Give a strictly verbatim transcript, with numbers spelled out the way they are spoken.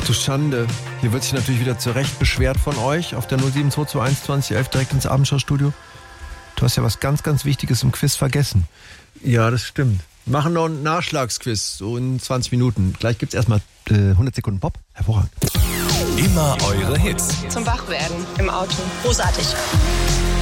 Ach du Schande. Hier wird sich natürlich wieder zu Recht beschwert von euch auf der null sieben zwei zwei eins zwanzig elf direkt ins Abendschau-Studio. Du hast ja was ganz, ganz Wichtiges im Quiz vergessen. Ja, das stimmt. Machen noch einen Nachschlagsquiz, so in zwanzig Minuten. Gleich gibt's erstmal äh, hundert Sekunden Pop. Hervorragend. Immer eure Hits. Zum Wachwerden im Auto. Großartig.